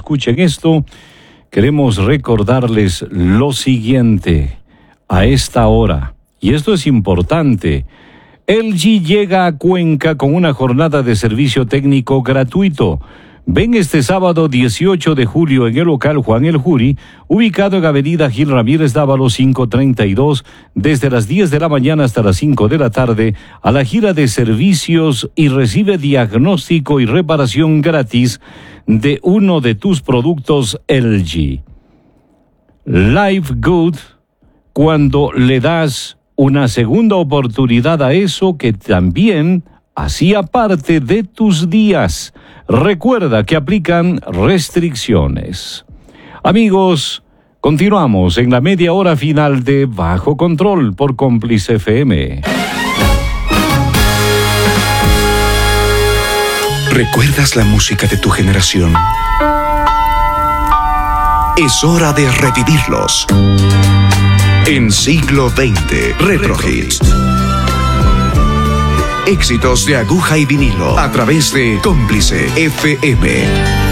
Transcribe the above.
escuchen esto, queremos recordarles lo siguiente a esta hora, y esto es importante. LG llega a Cuenca con una jornada de servicio técnico gratuito. Ven este sábado 18 de julio en el local Juan El Juri, ubicado en Avenida Gil Ramírez Dávalos 532, desde las 10 de la mañana hasta las 5 de la tarde, a la gira de servicios y recibe diagnóstico y reparación gratis de uno de tus productos LG. Life Good, cuando le das una segunda oportunidad a eso que también hacía parte de tus días. Recuerda que aplican restricciones. Amigos, continuamos en la media hora final de Bajo Control por Cómplice FM. ¿Recuerdas la música de tu generación? Es hora de revivirlos. En siglo XX, Retro Hits. Éxitos de aguja y vinilo a través de Cómplice FM.